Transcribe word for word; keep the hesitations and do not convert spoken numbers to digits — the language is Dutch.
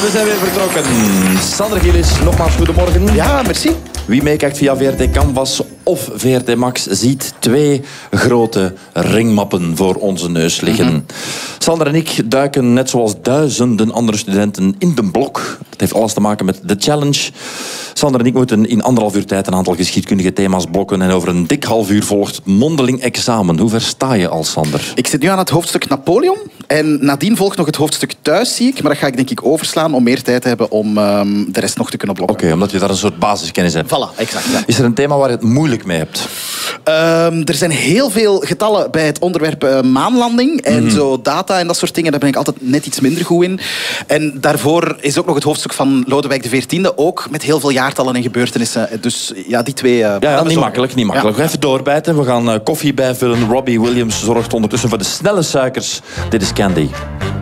we zijn weer vertrokken. Sander Gillis, nogmaals goedemorgen. Ja, merci. Wie meekijkt via V R T Canvas of V R T Max ziet twee grote ringmappen voor onze neus liggen. Mm-hmm. Sander en ik duiken net zoals duizenden andere studenten in de blok. Dat heeft alles te maken met de challenge. Sander en ik moeten in anderhalf uur tijd een aantal geschiedkundige thema's blokken en over een dik half uur volgt het mondeling examen. Hoe ver sta je al, Sander? Ik zit nu aan het hoofdstuk Napoleon en nadien volgt nog het hoofdstuk thuis, zie ik. Maar dat ga ik denk ik overslaan om meer tijd te hebben om um, de rest nog te kunnen blokken. Oké, okay, omdat je daar een soort basiskennis hebt. Voilà, exact. Ja. Is er een thema waar je het moeilijk mee hebt? Um, er zijn heel veel getallen bij het onderwerp uh, maanlanding en mm. zo data en dat soort dingen. Daar ben ik altijd net iets minder goed in. En daarvoor is ook nog het hoofdstuk van Lodewijk de veertiende, ook met heel veel jaartallen en gebeurtenissen. Dus ja, die twee... Uh, ja, ja niet makkelijk, niet makkelijk. Ja. Even doorbijten. We gaan uh, koffie bijvullen. Robbie Williams zorgt ondertussen voor de snelle suikers. Dit is Candy.